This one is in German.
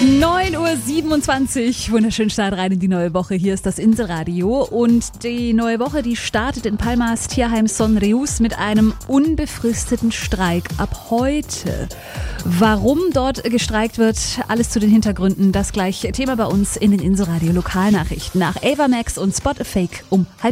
9.27 Uhr, wunderschön Start rein in die neue Woche. Hier ist das Inselradio und die neue Woche, die startet in Palmas Tierheim Son Reus mit einem unbefristeten Streik ab heute. Warum dort gestreikt wird, alles zu den Hintergründen, das gleich Thema bei uns in den Inselradio Lokalnachrichten nach Ava Max und Spot a Fake um 7:30.